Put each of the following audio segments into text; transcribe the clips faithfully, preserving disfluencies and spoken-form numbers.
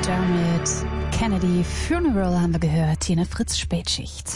Dermot Kennedy Funeral haben wir gehört, hier in der Fritz-Spätschicht.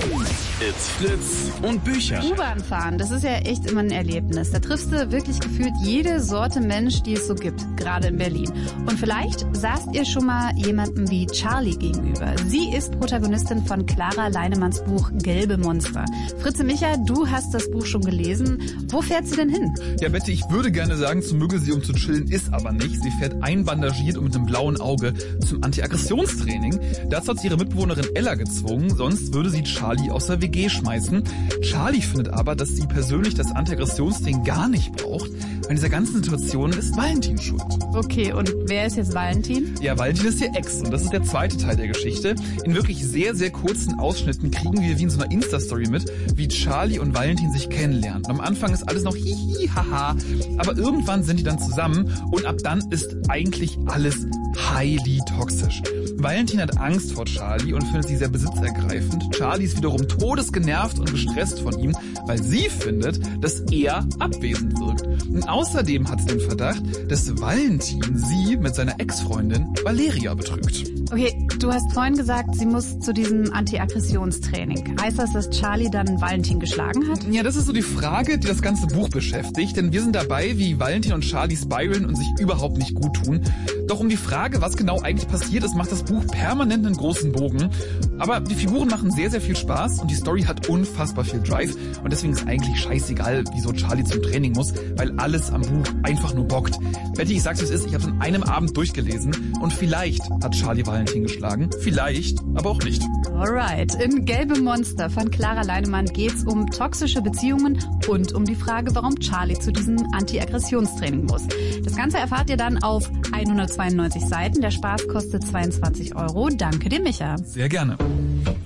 It's Fritz und Bücher. U-Bahn fahren, das ist ja echt immer ein Erlebnis. Da triffst du wirklich gefühlt jede Sorte Mensch, die es so gibt, gerade in Berlin. Und vielleicht saßt ihr schon mal jemandem wie Charlie gegenüber. Sie ist Protagonistin von Clara Leinemanns Buch Gelbe Monster. Fritze Micha, du hast das Buch schon gelesen. Wo fährt sie denn hin? Ja, Betty, ich würde gerne sagen, zum Müggelsee, um zu chillen, ist aber nicht. Sie fährt einbandagiert und mit einem blauen Auge zum Anti-Aggressionstraining. Dazu hat sie ihre Mitbewohnerin Ella gezwungen, sonst würde sie Charlie aus der W G schmeißen. Charlie findet aber, dass sie persönlich das Anti-Aggressionstraining gar nicht braucht. An dieser ganzen Situation ist Valentin schuld. Okay, und wer ist jetzt Valentin? Ja, Valentin ist ihr Ex und das ist der zweite Teil der Geschichte. In wirklich sehr, sehr kurzen Ausschnitten kriegen wir wie in so einer Insta-Story mit, wie Charlie und Valentin sich kennenlernen. Und am Anfang ist alles noch hihi, haha, aber irgendwann sind die dann zusammen und ab dann ist eigentlich alles highly toxisch. Valentin hat Angst vor Charlie und findet sie sehr besitzergreifend. Charlie ist wiederum todesgenervt und gestresst von ihm, weil sie findet, dass er abwesend wirkt. Und außerdem hat sie den Verdacht, dass Valentin sie mit seiner Ex-Freundin Valeria betrügt. Okay, du hast vorhin gesagt, sie muss zu diesem Anti-Aggressionstraining. Heißt das, dass Charlie dann Valentin geschlagen hat? Ja, das ist so die Frage, die das ganze Buch beschäftigt. Denn wir sind dabei, wie Valentin und Charlie spiralen und sich überhaupt nicht gut tun. Doch um die Frage, was genau eigentlich passiert ist, macht das Buch permanent einen großen Bogen. Aber die Figuren machen sehr, sehr viel Spaß und die Story hat unfassbar viel Drive. Und deswegen ist eigentlich scheißegal, wieso Charlie zum Training muss, weil alles am Buch einfach nur bockt. Betty, ich sag's, wie es ist, ich habe es in einem Abend durchgelesen und vielleicht hat Charlie Valentin geschlagen, vielleicht, aber auch nicht. Alright, in Gelbe Monster von Clara Leinemann geht's um toxische Beziehungen und um die Frage, warum Charlie zu diesem Anti-Aggressionstraining muss. Das Ganze erfahrt ihr dann auf hundertzweiundneunzig Seiten. Der Spaß kostet zweiundzwanzig Euro. Danke dir, Micha. Sehr gerne.